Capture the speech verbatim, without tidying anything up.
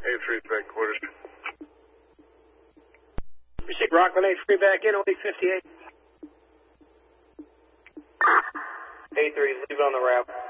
eight three back quarters. Receive Rockland eight three back in, eight fifty-eight. eight three, leave it on the route.